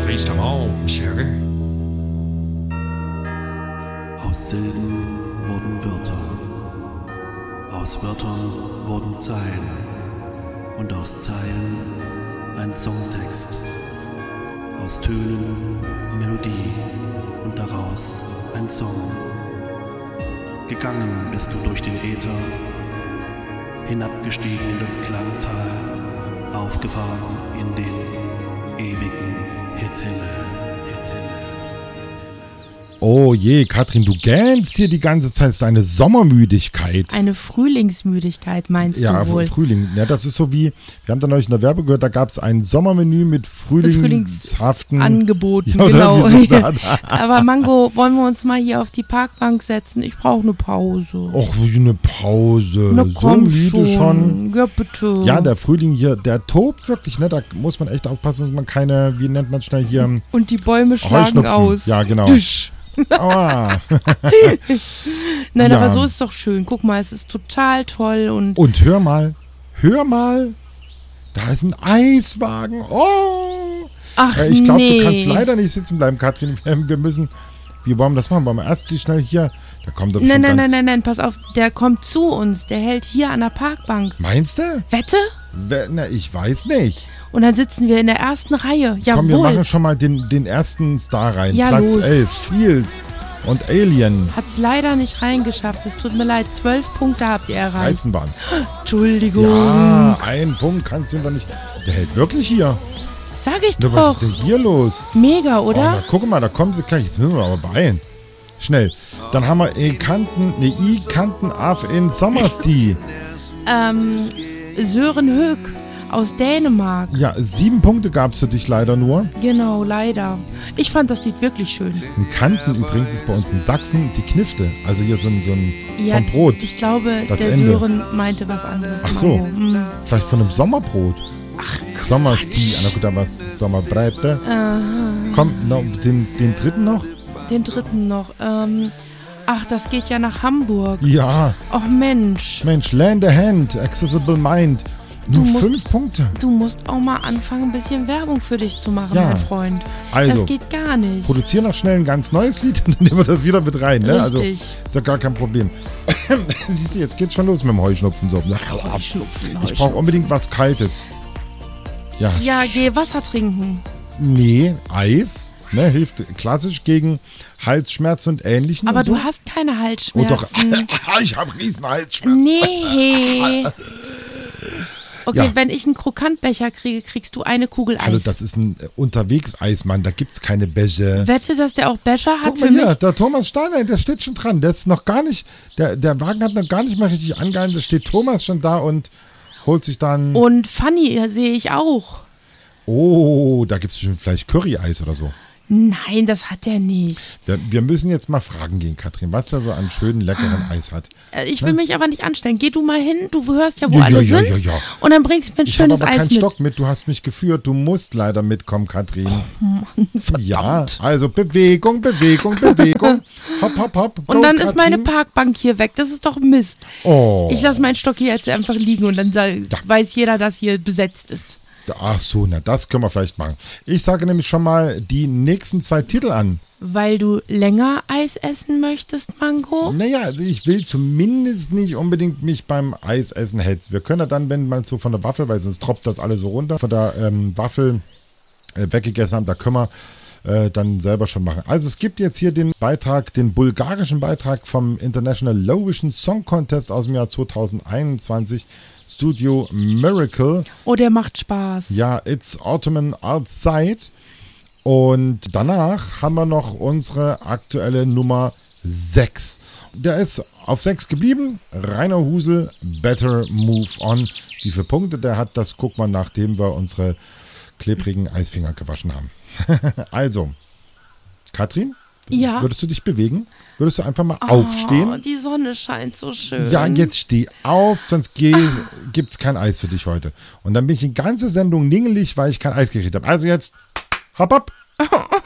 riecht am Arsch, ja, gell? Aus Silben wurden Wörter, aus Wörtern wurden Zeilen und aus Zeilen ein Songtext, aus Tönen Melodie und daraus ein Song. Gegangen bist du durch den Äther, hinabgestiegen in das Klangtal, aufgefahren in den ewigen Hithimmel. Oh je, Katrin, du gähnst hier die ganze Zeit. Das ist eine Sommermüdigkeit. Eine Frühlingsmüdigkeit, meinst ja, du wohl? Ja, Frühling. Ja, das ist so wie, wir haben da neulich in der Werbung gehört, da gab es ein Sommermenü mit frühlingshaften Angeboten, ja, genau. So. Aber Mango, wollen wir uns mal hier auf die Parkbank setzen? Ich brauche eine Pause. Och, wie eine Pause. Na, so komm müde schon. Ja, bitte. Ja, der Frühling hier, der tobt wirklich, ne? Da muss man echt aufpassen, dass man keine, wie nennt man schnell hier? Und die Bäume schlagen Heuschnupfen. aus. Ja, genau. Tsch. Aua. Nein, Ja. aber so ist doch schön. Guck mal, es ist total toll Und hör mal, da ist ein Eiswagen. Oh. ach Ich glaube, nee. du kannst leider nicht sitzen bleiben, Katrin. Wir wollen das machen. Wollen wir erst die schnell hier, da kommt doch schon Nein, pass auf, der kommt zu uns. Der hält hier an der Parkbank. Meinst du? Wette? Na, ich weiß nicht. Und dann sitzen wir in der ersten Reihe. Jawohl. Komm, wir machen schon mal den ersten Star rein. Ja, Platz los. 11, Fields und Alien. Hat's leider nicht reingeschafft. Es tut mir leid. 12 Punkte habt ihr erreicht. 13 waren's. Entschuldigung. Ja, einen Punkt kannst du doch nicht. Der hält wirklich hier. Sag ich Na, doch. was ist denn hier los? Mega, Oh, oder? na, guck mal, da kommen sie gleich. Jetzt müssen wir aber beeilen. Schnell. Dann haben wir I-Kanten auf in Sommersty. Sören Höck aus Dänemark. Ja, 7 Punkte gab es für dich leider nur. Genau, leider. Ich fand das Lied wirklich schön. In Kanten übrigens ist bei uns in Sachsen die Knifte. Also hier so ein Ja, vom Brot. ich glaube, Das der Ende. Sören meinte was anderes. Ach so. Mango. Vielleicht von einem Sommerbrot. Ach, Sommersty. Na gut, aber es ist Sommerbreite. Komm, noch, den dritten noch? den dritten noch. Ach, das geht ja nach Hamburg. Ja. Och Mensch. Mensch, Land a Hand, Accessible Mind. Nur 5 Punkte. Du musst auch mal anfangen, ein bisschen Werbung für dich zu machen, Ja. mein Freund. Also, das geht gar nicht. produziere noch schnell ein ganz neues Lied und dann nehmen wir das wieder mit rein. Ne? Also, Richtig. ist ja gar kein Problem. Siehst du, jetzt geht's schon los mit dem Heuschnupfen. So. Ich brauche unbedingt was Kaltes. Ja, Ja, geh Wasser trinken. nee, Eis. Ne, hilft klassisch gegen Halsschmerz und Ähnlichem. Aber und so. du hast keine Oh doch, Halsschmerzen. ich habe riesen Halsschmerzen. Nee. Okay, Ja. wenn ich einen Krokantbecher kriege, kriegst du eine Kugel Eis. Also das ist ein Unterwegs-Eis, Mann. Da gibt's keine Becher. Wette, dass der auch Becher hat Guck für mal hier, mich. der Thomas Steiner, der steht schon dran. Der ist noch gar nicht, der Wagen hat noch gar nicht mal richtig angehalten. Da steht Thomas schon da und holt sich dann. Und Fanny sehe ich auch. Oh, da gibt's schon vielleicht Curry-Eis oder so. Nein, das hat er nicht. Wir müssen jetzt mal fragen gehen, Katrin, was der so an schönen, leckeren Eis hat. Ich will mich aber nicht anstellen. Geh du mal hin, du hörst ja, wo Ja, alle ja, sind. ja. Und dann bringst du mir ein Ich habe schönes aber Eis keinen mit. Stock mit, du hast mich geführt. Du musst leider mitkommen, Katrin. Verdammt. Ja, also Bewegung. Hopp, hopp, hopp. Und Go, dann ist meine Katrin. Parkbank hier weg. Das ist doch Mist. Oh. Ich lasse meinen Stock hier jetzt einfach liegen und dann weiß jeder, dass hier besetzt ist. Ach so, na das können wir vielleicht machen. Ich sage nämlich schon mal die nächsten 2 Titel an. Weil du länger Eis essen möchtest, Mango? Naja, also ich will zumindest nicht unbedingt mich beim Eisessen hetzen. Wir können ja dann, wenn man so von der Waffel, weil sonst tropft das alles so runter, von der Waffel weggegessen haben, da können wir dann selber schon machen. Also es gibt jetzt hier den Beitrag, den bulgarischen Beitrag vom International Eurovision Song Contest aus dem Jahr 2021, Studio Miracle. Oh, der macht Spaß. Ja, It's Autumn Outside. Und danach haben wir noch unsere aktuelle Nummer 6. Der ist auf 6 geblieben. Rainer Husel, Better Move On. Wie viele Punkte der hat, das guckt man, nachdem wir unsere klebrigen Eisfinger gewaschen haben. Also, Katrin, Ja. würdest du dich bewegen? Würdest du einfach mal aufstehen? Oh, die Sonne scheint so schön. Ja, jetzt steh auf, sonst gibt's kein Eis für dich heute. Und dann bin ich die ganze Sendung ningelig, weil ich kein Eis gekriegt habe. Also jetzt, hopp, hopp.